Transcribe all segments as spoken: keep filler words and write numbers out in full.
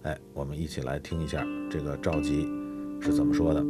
哎，我们一起来听一下这个赵佶是怎么说的。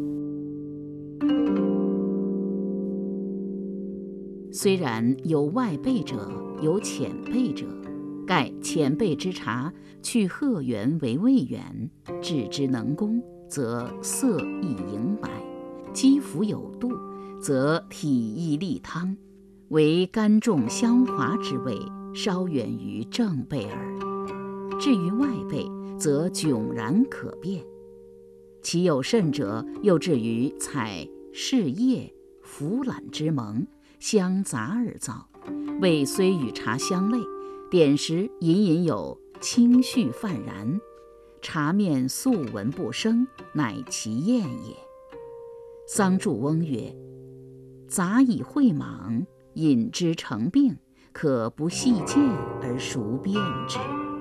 虽然有外备者，有浅备者，盖浅备之茶，去褐源为味源，制之能工，则色亦盈白；积服有度，则体亦利汤，为甘重香滑之味，稍远于正备耳。至于外备，则迥然可辨。其有甚者，又至于采试叶、腐懒之萌，相杂而造，味虽与茶相类，点时隐隐有清煦泛然，茶面素闻不生，乃其验也。桑祝翁曰：杂以会莽，饮之成病，可不细见而熟辨之。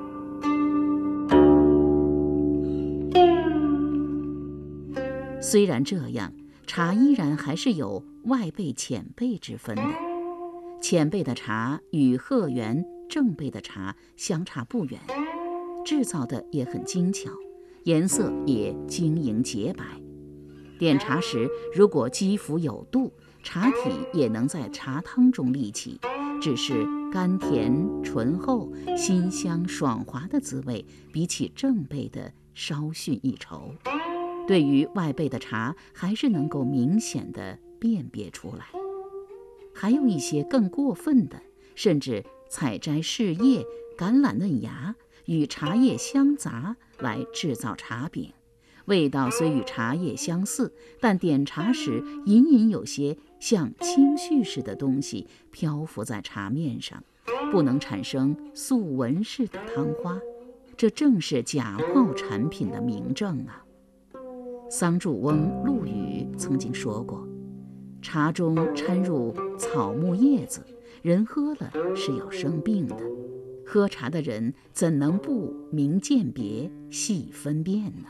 虽然这样，茶依然还是有外备浅备之分的。浅备的茶与褐源正备的茶相差不远，制造的也很精巧，颜色也晶莹洁白。点茶时如果积服有度，茶体也能在茶汤中立起，只是甘甜醇厚、辛香爽滑的滋味比起正备的稍逊一筹。对于外备的茶，还是能够明显地辨别出来。还有一些更过分的，甚至采摘试叶、橄榄嫩芽与茶叶相杂来制造茶饼，味道虽与茶叶相似，但点茶时隐隐有些像清絮似的东西漂浮在茶面上，不能产生素纹似的汤花，这正是假冒产品的明证啊。桑祝翁陆羽曾经说过，茶中掺入草木叶子，人喝了是要生病的，喝茶的人怎能不明鉴别、细分辨呢？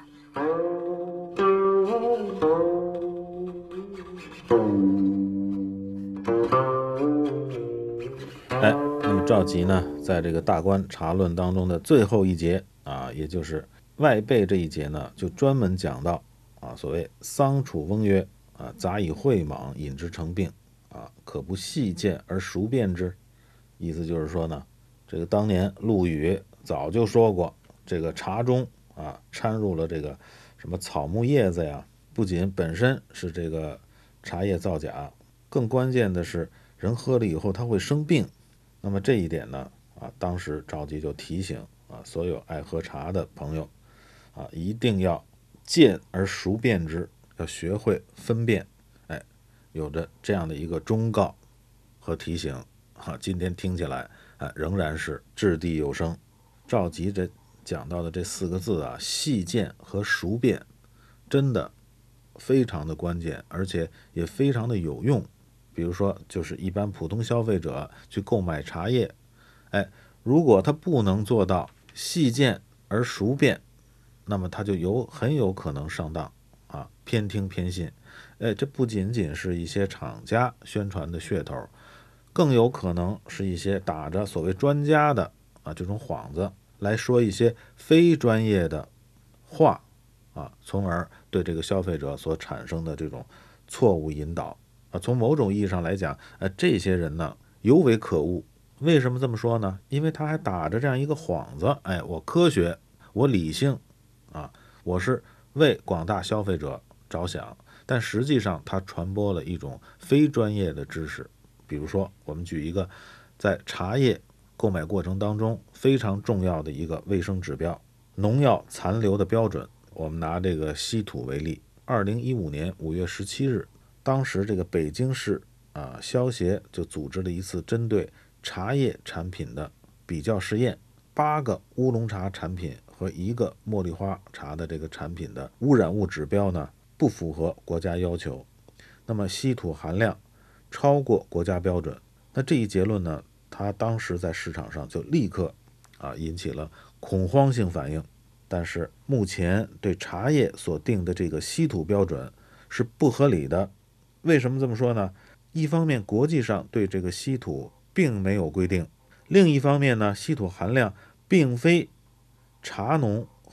哎，那么赵佶呢，在这个大观茶论当中的最后一节啊，也就是外备这一节呢，就专门讲到啊，所谓桑楚翁曰啊，杂以会莽，饮之成病啊，可不细见而熟辨之。意思就是说呢，这个当年陆羽早就说过，这个茶中啊掺入了这个什么草木叶子呀，不仅本身是这个茶叶造假，更关键的是人喝了以后他会生病。那么这一点呢啊，当时赵佶就提醒啊，所有爱喝茶的朋友啊，一定要见而熟辨之，要学会分辨。哎，有着这样的一个忠告和提醒啊，今天听起来啊仍然是掷地有声。赵佶这讲到的这四个字啊，细见和熟辨，真的非常的关键，而且也非常的有用。比如说，就是一般普通消费者去购买茶叶，哎，如果他不能做到细见而熟辨，那么他就有很有可能上当啊，偏听偏信。哎，这不仅仅是一些厂家宣传的噱头，更有可能是一些打着所谓专家的啊这种幌子来说一些非专业的话啊，从而对这个消费者所产生的这种错误引导啊。从某种意义上来讲，呃，这些人呢尤为可恶。为什么这么说呢？因为他还打着这样一个幌子，哎，我科学，我理性啊，我是为广大消费者着想，但实际上他传播了一种非专业的知识。比如说，我们举一个在茶叶购买过程当中非常重要的一个卫生指标——农药残留的标准。我们拿这个稀土为例，二零一五年五月十七日，当时这个北京市啊消协就组织了一次针对茶叶产品的比较试验，八个乌龙茶产品和一个茉莉花茶的这个产品的污染物指标呢不符合国家要求，那么稀土含量超过国家标准。那这一结论呢，它当时在市场上就立刻啊引起了恐慌性反应。但是目前对茶叶所定的这个稀土标准是不合理的。为什么这么说呢？一方面国际上对这个稀土并没有规定，另一方面呢，稀土含量并非茶农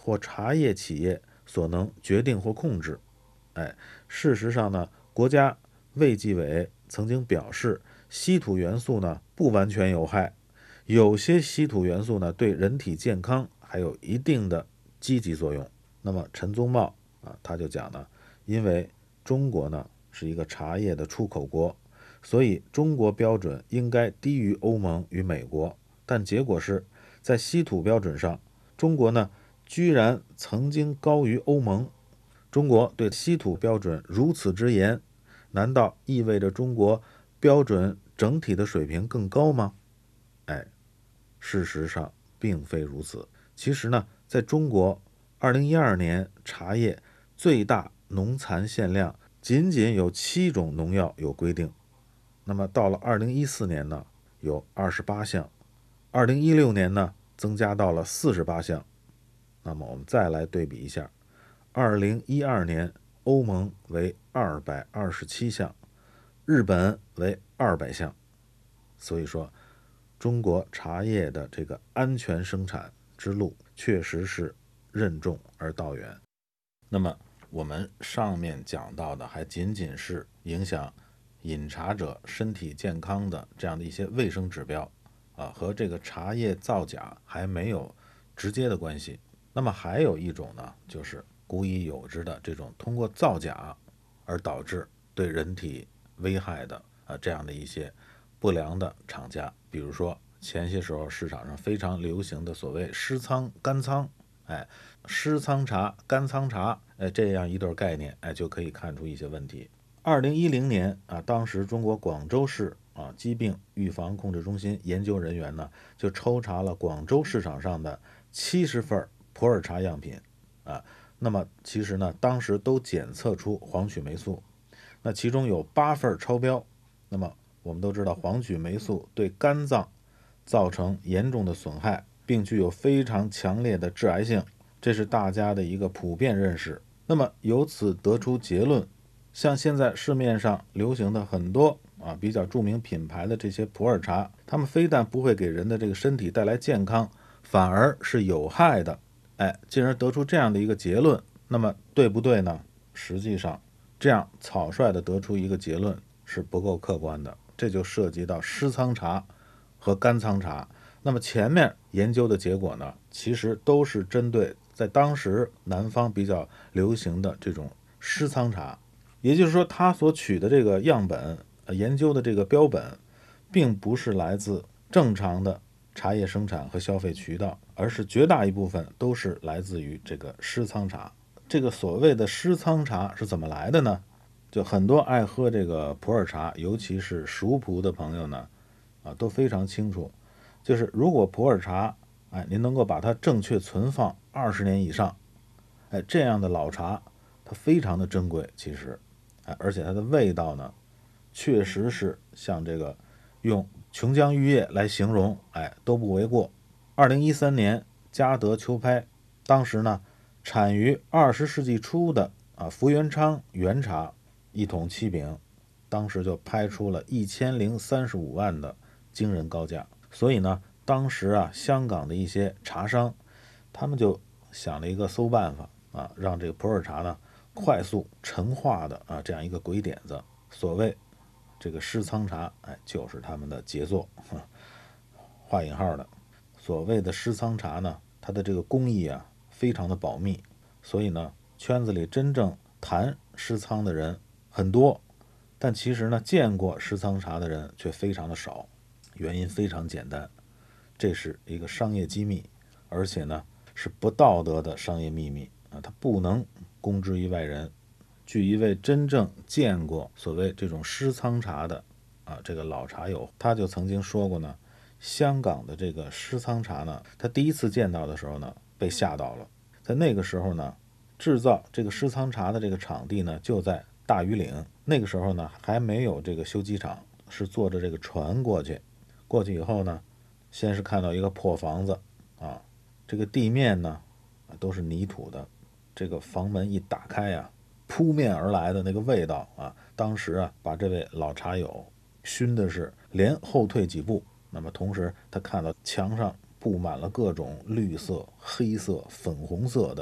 或茶叶企业所能决定或控制。哎，事实上呢，国家卫计委曾经表示，稀土元素呢不完全有害，有些稀土元素呢对人体健康还有一定的积极作用。那么陈宗茂啊，他就讲呢，因为中国呢是一个茶叶的出口国，所以中国标准应该低于欧盟与美国，但结果是在稀土标准上，中国呢居然曾经高于欧盟。中国对稀土标准如此之严，难道意味着中国标准整体的水平更高吗？哎，事实上并非如此。其实呢，在中国二零一二年茶叶最大农残限量仅仅有七种农药有规定，那么到了二零一四年呢，有二十八项，二零一六年呢增加到了四十八项。那么我们再来对比一下，二零一二年欧盟为二百二十七项，日本为二百项。所以说中国茶叶的这个安全生产之路确实是任重而道远。那么我们上面讲到的还仅仅是影响饮茶者身体健康的这样的一些卫生指标啊，和这个茶叶造假还没有直接的关系。那么还有一种呢，就是古已有之的这种通过造假而导致对人体危害的啊这样的一些不良的厂家，比如说前些时候市场上非常流行的所谓湿仓、干仓，哎，湿仓茶、干仓茶，哎，这样一对概念，哎，就可以看出一些问题。二零一零年啊，当时中国广州市啊疾病预防控制中心研究人员呢，就抽查了广州市场上的七十份普洱茶样品啊，那么其实呢，当时都检测出黄曲霉素，那其中有八份超标。那么我们都知道，黄曲霉素对肝脏造成严重的损害，并具有非常强烈的致癌性，这是大家的一个普遍认识。那么由此得出结论，像现在市面上流行的很多啊比较著名品牌的这些普洱茶，它们非但不会给人的这个身体带来健康，反而是有害的。哎，进而得出这样的一个结论，那么对不对呢？实际上，这样草率的得出一个结论是不够客观的，这就涉及到湿仓茶和干仓茶。那么前面研究的结果呢，其实都是针对在当时南方比较流行的这种湿仓茶，也就是说，他所取的这个样本，呃，研究的这个标本，并不是来自正常的茶叶生产和消费渠道，而是绝大一部分都是来自于这个湿仓茶。这个所谓的湿仓茶是怎么来的呢？就很多爱喝这个普洱茶，尤其是熟普的朋友呢，啊，都非常清楚，就是如果普洱茶，哎，您能够把它正确存放二十年以上，哎，这样的老茶，它非常的珍贵，其实，哎，而且它的味道呢，确实是像这个用琼浆玉液来形容，哎，都不为过。二零一三年嘉德秋拍，当时呢，产于二十世纪初的啊福元昌原茶一桶七饼，当时就拍出了一千零三十五万的惊人高价。所以呢，当时啊，香港的一些茶商，他们就想了一个馊办法啊，让这个普洱茶呢快速陈化的啊这样一个鬼点子。所谓这个湿仓茶，哎，就是他们的杰作，画引号的。所谓的湿仓茶呢，它的这个工艺啊，非常的保密，所以呢，圈子里真正谈湿仓的人很多，但其实呢，见过湿仓茶的人却非常的少。原因非常简单，这是一个商业机密，而且呢，是不道德的商业秘密啊，它不能公之于外人。据一位真正见过所谓这种湿仓茶的啊这个老茶友，他就曾经说过呢，香港的这个湿仓茶呢，他第一次见到的时候呢，被吓到了。在那个时候呢，制造这个湿仓茶的这个场地呢，就在大庾岭。那个时候呢，还没有这个修机厂，是坐着这个船过去。过去以后呢，先是看到一个破房子啊，这个地面呢都是泥土的，这个房门一打开呀、啊，扑面而来的那个味道啊，当时啊把这位老茶友熏的是连后退几步。那么同时他看到墙上布满了各种绿色、黑色、粉红色的